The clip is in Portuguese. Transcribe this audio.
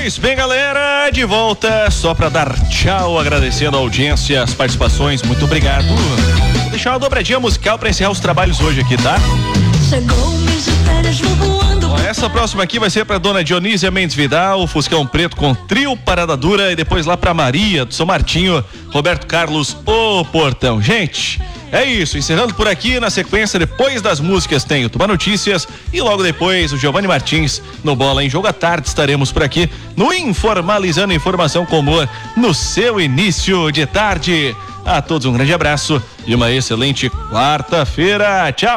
Pois bem, galera, de volta só pra dar tchau, agradecendo a audiência, as participações, muito obrigado. Vou deixar uma dobradinha musical pra encerrar os trabalhos hoje aqui, tá? Chegou o mês de férias, vou voando. Ó, essa próxima aqui vai ser pra dona Dionísia Mendes Vidal, Fuscão Preto com Trio Parada Dura, e depois lá pra Maria do São Martinho, Roberto Carlos, O Portão. Gente, é isso, encerrando por aqui. Na sequência, depois das músicas, tem o Tuba Notícias e logo depois o Giovanni Martins no Bola em Jogo à Tarde. Estaremos por aqui no Informalizando Informação com Humor no seu início de tarde. A todos um grande abraço e uma excelente quarta-feira. Tchau!